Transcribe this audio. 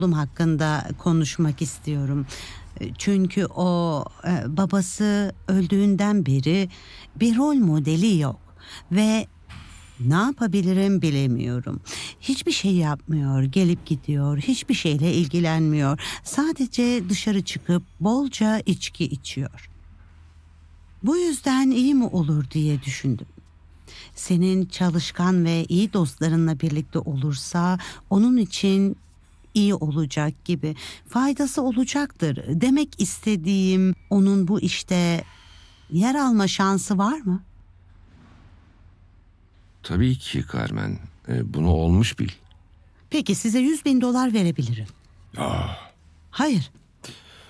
oğlum hakkında konuşmak istiyorum. Çünkü o babası öldüğünden beri bir rol modeli yok ve ne yapabilirim bilemiyorum. Hiçbir şey yapmıyor, gelip gidiyor, hiçbir şeyle ilgilenmiyor. Sadece dışarı çıkıp bolca içki içiyor. Bu yüzden iyi mi olur diye düşündüm. Senin çalışkan ve iyi dostlarınla birlikte olursa onun için iyi olacak gibi, faydası olacaktır. Demek istediğim, onun bu işte yer alma şansı var mı? Tabii ki Carmen. Bunu olmuş bil. Peki size $100.000 verebilirim. Hayır,